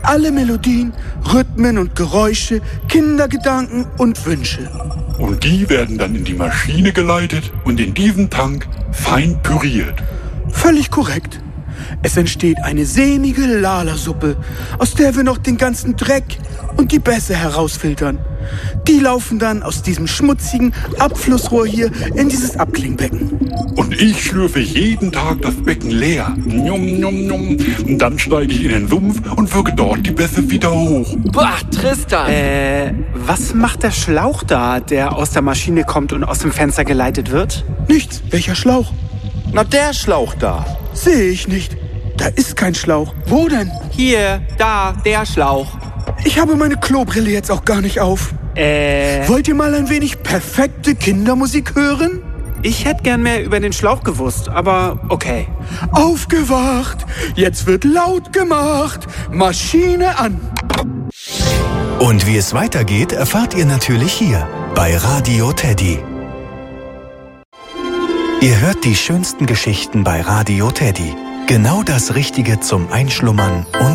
alle Melodien, Rhythmen und Geräusche, Kindergedanken und Wünsche. Und die werden dann in die Maschine geleitet und in diesen Tank fein püriert. Völlig korrekt. Es entsteht eine sämige Lala-Suppe, aus der wir noch den ganzen Dreck und die Bässe herausfiltern. Die laufen dann aus diesem schmutzigen Abflussrohr hier in dieses Abklingbecken. Und ich schlürfe jeden Tag das Becken leer. Njum, njum, njum. Und dann steige ich in den Sumpf und wirke dort die Bässe wieder hoch. Boah, Tristan! Was macht der Schlauch da, der aus der Maschine kommt und aus dem Fenster geleitet wird? Nichts. Welcher Schlauch? Na, der Schlauch da. Sehe ich nicht. Da ist kein Schlauch. Wo denn? Hier, da, der Schlauch. Ich habe meine Klobrille jetzt auch gar nicht auf. Wollt ihr mal ein wenig perfekte Kindermusik hören? Ich hätte gern mehr über den Schlauch gewusst, aber okay. Aufgewacht! Jetzt wird laut gemacht! Maschine an! Und wie es weitergeht, erfahrt ihr natürlich hier bei Radio Teddy. Ihr hört die schönsten Geschichten bei Radio Teddy. Genau das Richtige zum Einschlummern und